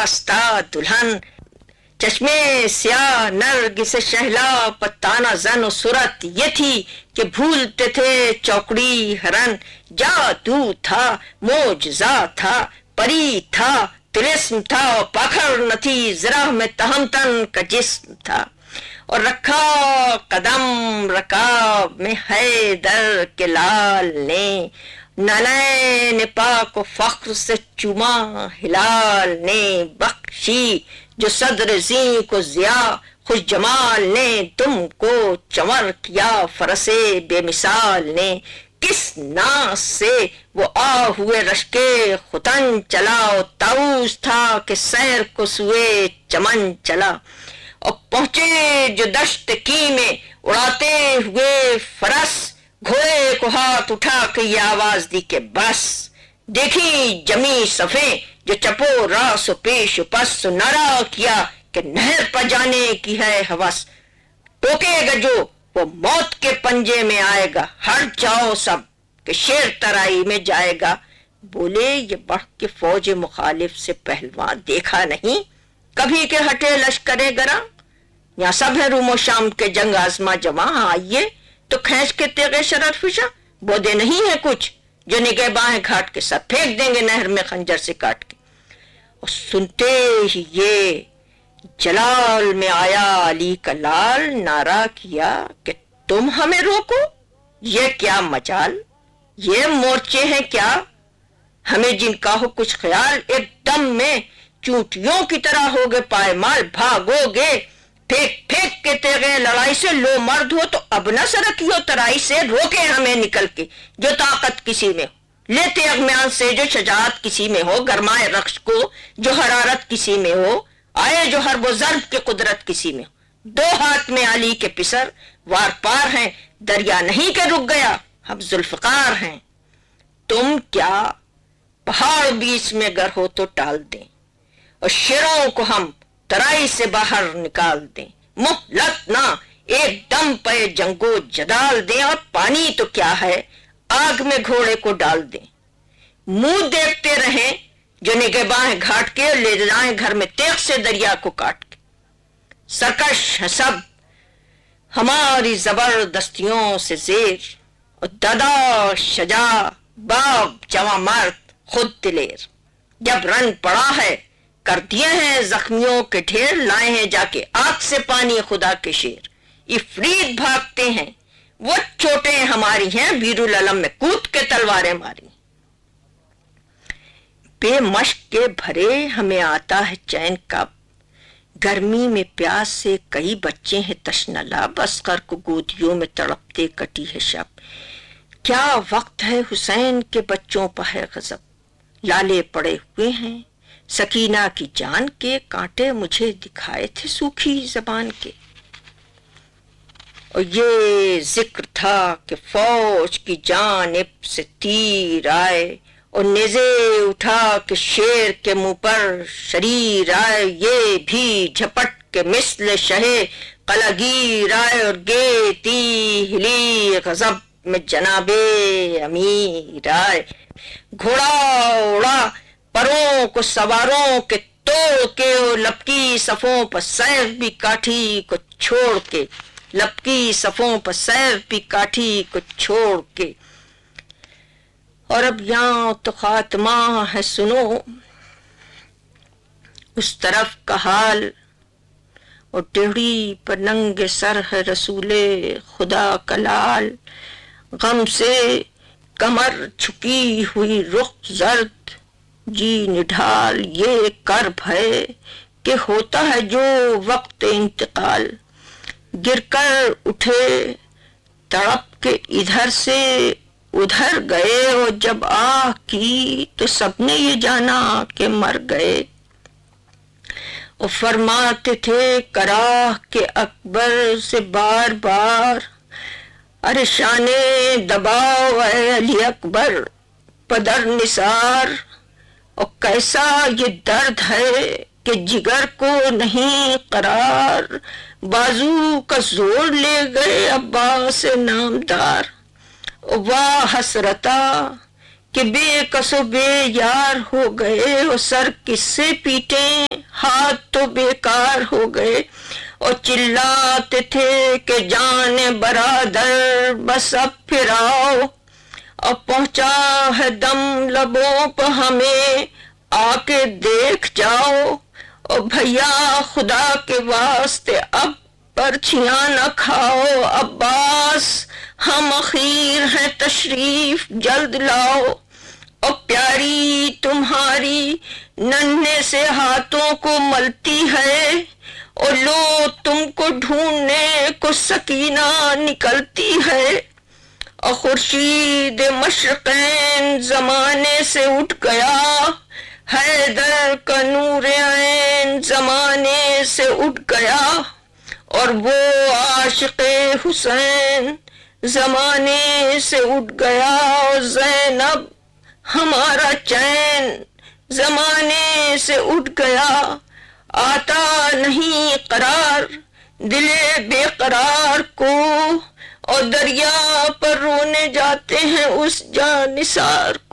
रास्ता दुल्हन, चश्मे स्याह नरगिस शहला पताना जन और सूरत ये थी कि भूलते थे चौकड़ी हरन। जादू था, मोजजा था, परी था, तिलिस्म था और पाखर न थी, जरा में तहमतन का जिस्म था। और रखा कदम रकाब में हैदर के लाल ने, ननैन पाक फख्र से चुमा हिलाल ने, बख्शी जो सदर जी को जिया खुश जमाल ने, तुमको चमर किया फरसे बेमिसाल ने। किस नास से वो आ हुए रश्के खुतन चला, और ताऊस था कि सैर को सुए चमन चला। और पहुंचे जो दश्त की में उड़ाते हुए फरस, घोड़े को हाथ उठा के ये आवाज दी के बस। देखी जमी सफे जो चपो रास पेश पस, नारा किया कि नहर पर जाने की है हवस। टोकेगा जो वो मौत के पंजे में आएगा, हट जाओ सब कि शेर तराई में जाएगा। बोले ये बढ़ के फौज मुखालिफ से पहलवान देखा नहीं कभी के हटे लश्करे गरा। यहाँ सब है रूमो शाम के जंग आजमा जमा, आइए तो खींच के तेगे शरर फिशा। बोदे नहीं है कुछ जो निगहबाएं घाट के सब फेंक देंगे नहर में खंजर से काट के। और सुनते ही ये जलाल में आया अली का लाल, नारा किया कि तुम हमें रोको, ये क्या मजाल, ये मोर्चे हैं क्या, हमें जिनका हो कुछ ख्याल। एकदम में चूंटियों की तरह होगे पायमाल, भागोगे फेंक फेंक के तेगे लड़ाई से। लो मर्द हो तो अब न सरकियो तराई से, रोके हमें निकल के जो ताकत किसी में हो। लेते अगम्यान से जो शजात किसी में हो, गरमाए रक्श को जो हरारत किसी में हो, आए जो हर वो ज़र्ब की कुदरत किसी में हो। दो हाथ में अली के पिसर वार पार हैं, दरिया नहीं के रुक गया हम जुल्फकार हैं। तुम क्या पहाड़ बीच में गर हो तो टाल दें, और शेरों को हम तराई से बाहर निकाल दें। मुहलत ना एकदम पे जंगो जदाल दें, और पानी तो क्या है आग में घोड़े को डाल दें। मुंह देखते रहें जो निगहबाएं घाट के, ले जाएं घर में तेग से दरिया को काट के। सरकश है सब हमारी जबरदस्तियों से जेर, और दादा शजा बाप जवा मर्द खुद दिलेर। जब रन पड़ा है कर दिए हैं जख्मियों के ढेर, लाए हैं जाके आग से पानी खुदा के शेर। इफरीत भागते हैं वो चोटें हमारी हैं, वीरुल अलम में कूद के तलवारें मारी। बेमश्क के भरे हमें आता है चैन कब, गर्मी में प्यास से कई बच्चे हैं तशनला, बस्कर को गोदियों में तड़पते कटी है शब। क्या वक्त है हुसैन के बच्चों पर है गजब, लाले पड़े हुए हैं सकीना की जान के, कांटे मुझे दिखाए थे सूखी जबान के। और ये जिक्र था कि फौज की जानिब से तीर आए, और नेज़े उठा के शेर के मुंह पर शरीर आए। ये भी झपट के मिस्ल शहे कलगीर आए, और गेती हिली गजब में जनाबे अमीर आए। घोड़ा उड़ा परों को सवारों के तोड़ के, और लपकी सफों पर सैफ भी काठी को छोड़ के, लपकी सफों पर सैफ भी काठी को छोड़ के। और अब यहाँ तो खात्मा है सुनो उस तरफ का हाल, और टेढ़ी पर नंगे सर है रसूले खुदा का लाल। गम से कमर झुकी हुई रुख जर्द, जी निढाल ये कर्ब है कि होता है जो वक्त इंतकाल। गिरकर उठे तड़प के इधर से उधर गए, और जब आह की तो सबने ये जाना कि मर गए। और फरमाते थे कराह के अकबर से बार बार, अरे शाने दबाओ ऐ अली अकबर पदर निसार। और कैसा ये दर्द है कि जिगर को नहीं करार, बाजू का जोर ले गए अब्बास नामदार। वाह हसरता کہ بے کس و بے یار ہو گئے، اور سر کس سے پیٹیں، ہاتھ تو بیکار ہو گئے، اور چلاتے تھے کہ جان برادر بس اب پھر آؤ، اب پہنچا ہے دم لبوں پہ ہمیں آ کے دیکھ جاؤ، اور بھیا خدا کے واسطے اب پرچیاں نہ کھاؤ، عباس ہم اخیر ہیں تشریف جلد لاؤ، اور پیاری تمہاری ننھے سے ہاتھوں کو ملتی ہے، اور لو تم کو ڈھونڈنے کو سکینہ نکلتی ہے، اور خورشید مشرقین زمانے سے اٹھ گیا، حیدر کا نور عین زمانے سے اٹھ گیا، اور وہ عاشق حسین زمانے سے اٹھ گیا، اور زینب ہمارا چین زمانے سے اٹھ گیا، آتا نہیں قرار دل بے قرار کو، اور دریا پر رونے جاتے ہیں اس جاں نثار